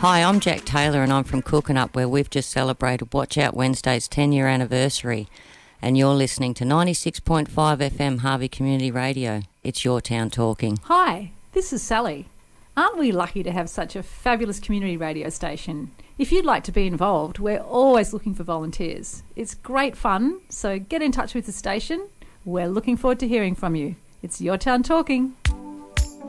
Hi, I'm Jack Taylor and I'm from Cooking Up, where we've just celebrated Watch Out Wednesday's 10-year anniversary. And you're listening to 96.5 FM Harvey Community Radio. It's your town talking. Hi, this is Sally. Aren't we lucky to have such a fabulous community radio station? If you'd like to be involved, we're always looking for volunteers. It's great fun, so get in touch with the station. We're looking forward to hearing from you. It's your town talking.